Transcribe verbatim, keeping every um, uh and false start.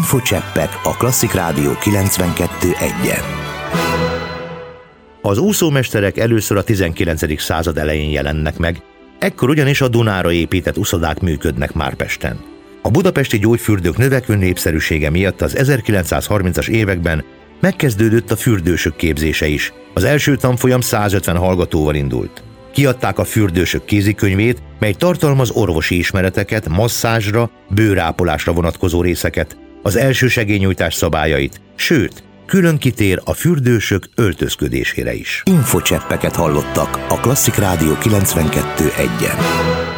Infocseppek a Klasszik Rádió kilencvenkettő egyen. Az úszómesterek először a tizenkilencedik század elején jelennek meg, ekkor ugyanis a Dunára épített uszodák működnek már Pesten. A budapesti gyógyfürdők növekvő népszerűsége miatt az ezerkilencszázharmincas években megkezdődött a fürdősök képzése is. Az első tanfolyam százötven hallgatóval indult. Kiadták a fürdősök kézikönyvét, mely tartalmaz orvosi ismereteket, masszázsra, bőrápolásra vonatkozó részeket, az elsősegélynyújtás szabályait, sőt, külön kitér a fürdősök öltözködésére is. Infocseppeket hallottak a Klasszik Rádió kilencvenkettő egyen.